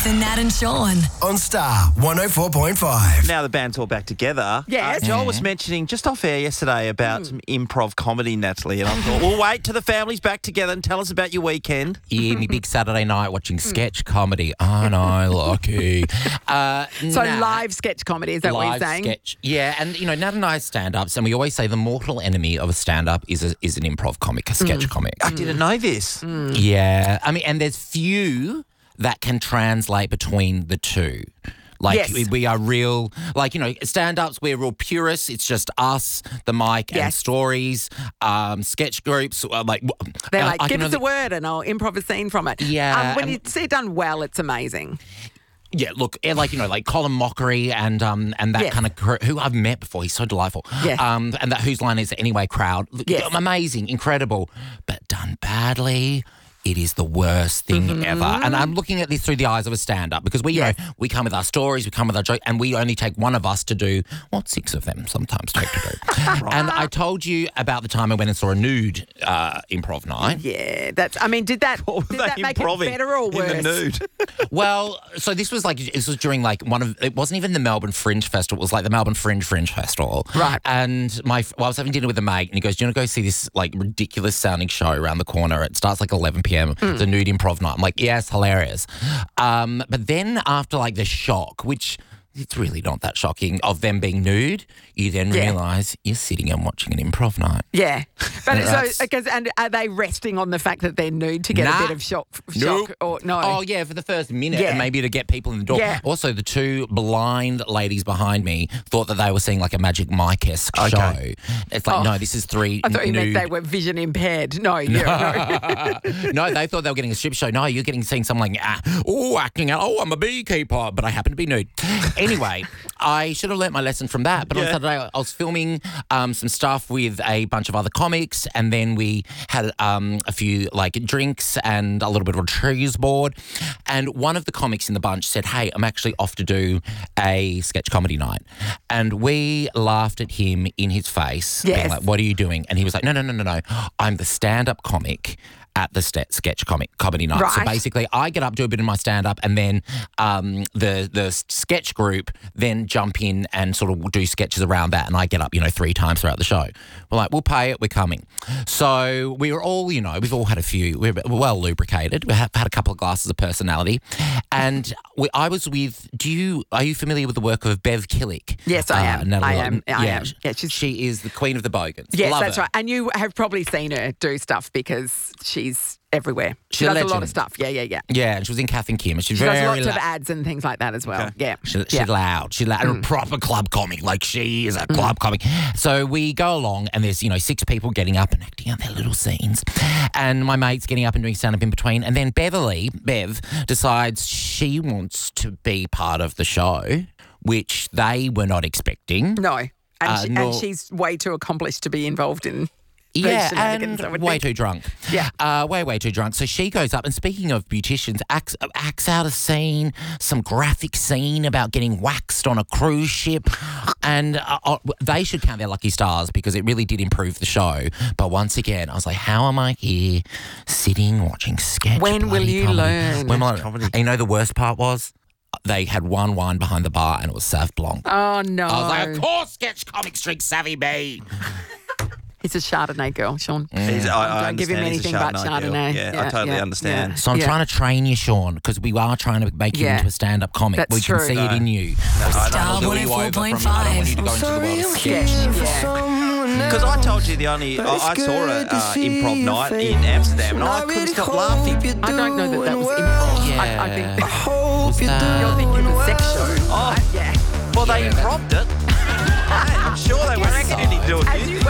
With Nat and Sean. On Star 104.5. Now the band's all back together. Yes. Joel was mentioning just off air yesterday about some improv comedy, Natalie, and I thought, we'll wait till the family's back together and tell us about your weekend. Yeah, me big Saturday night watching sketch comedy. Aren't I lucky? So live sketch comedy, is that what you're saying? Sketch. Yeah, and you know, Nat and I stand-ups, and we always say the mortal enemy of a stand-up is an improv comic, a sketch comic. I didn't know this. Yeah, I mean, and there's few that can translate between the two. Like, Yes. we are real, like, you know, stand-ups, we're real purists. It's just us, the mic, and Yes. stories. Sketch groups, like... They're like, I give can us a only- word and I'll improv a scene from it. Yeah, when and- you see it done well, it's amazing. Yeah, look, like, you know, like Colin Mockery and that Yes. kind of crew, who I've met before. He's so delightful. Yes. And that Whose Line Is It Anyway crowd. Yes. Amazing, incredible, but done badly. It is the worst thing ever. And I'm looking at this through the eyes of a stand-up because we, you know, we come with our stories, we come with our jokes, and we only take one of us to do, 6 of them sometimes take to do. And I told you about the time I went and saw a nude improv night. Yeah, did that make it better or worse? In the nude. Well, so this was during like it wasn't even the Melbourne Fringe Festival, it was like the Melbourne Fringe Festival. Right. And I was having dinner with a mate and he goes, do you want to go see this like ridiculous sounding show around the corner? It starts like 11 p.m. It's a nude improv night. I'm like, yes, hilarious. But then after like the shock, which it's really not that shocking, of them being nude, you then realise you're sitting and watching an improv night. Yeah. But That's- and are they resting on the fact that they're nude to get a bit of shock Nope. or no? Oh, yeah, for the first minute Yeah. and maybe to get people in the door. Yeah. Also, the two blind ladies behind me thought that they were seeing like a Magic Mike-esque show. It's like, no, this is three I thought you meant nude... they were vision impaired. No. No, they thought they were getting a strip show. No, you're getting seeing someone like, acting out, I'm a beekeeper, but I happen to be nude. Anyway, I should have learnt my lesson from that. But on Saturday, I was filming some stuff with a bunch of other comics, and then we had a few like drinks and a little bit of a cheese board. And one of the comics in the bunch said, hey, I'm actually off to do a sketch comedy night. And we laughed at him in his face, being like, what are you doing? And he was like, no. I'm the stand-up comic at the sketch comedy night. Right. So basically, I get up, do a bit of my stand-up, and then the sketch group then jump in and sort of do sketches around that, and I get up, 3 times throughout the show. We're like, we'll pay it, we're coming. So we were all, we've all had a few, we're well lubricated. We have had a couple of glasses of personality. And I was with, are you familiar with the work of Bev Killick? Yes, I am. Natalie, I am. Yeah, she is the queen of the bogans. Yes, Love that's her. right. And you have probably seen her do stuff because she's everywhere. She She's a does a lot legend. of stuff. Yeah. Yeah, and she was in Kath and Kim. And she's She very does lots loud. of ads and things like that as well. Okay. Yeah. She's loud. She's loud. And a proper club comic. Like, she is a club comic. So we go along and there's, 6 people getting up and acting out their little scenes. And my mate's getting up and doing stand-up in between. And then Bev, decides she wants to be part of the show, which they were not expecting. No. And, nor- and she's way too accomplished to be involved in these Yeah, shenanigans, I and would way think. too drunk. Yeah. Way too drunk. So she goes up, and speaking of beauticians, acts out a scene, some graphic scene about getting waxed on a cruise ship. And they should count their lucky stars because it really did improve the show. But once again, I was like, how am I here sitting watching sketch? When will you comedy? learn? When will I learn? And the worst part was? They had one wine behind the bar and it was Sauv Blanc. Oh, no. I was like, of course sketch comics drink Savvy B. He's a Chardonnay girl, Sean. I Don't give him understand he's a anything but Chardonnay girl. Chardonnay. Yeah, I totally understand. So I'm trying to train you, Sean, because we are trying to make you into a stand-up comic. That's we can true. see it in you. Star Lure you over from- I don't want you to go into the world of sketch. Because I told you I saw a improv night in Amsterdam and I couldn't stop laughing. I don't know that was improv. Yeah. I think Was that- you're thinking of a sex show. Oh. Yeah. Well, they improved it. I'm sure they weren't getting anything to do with As it. you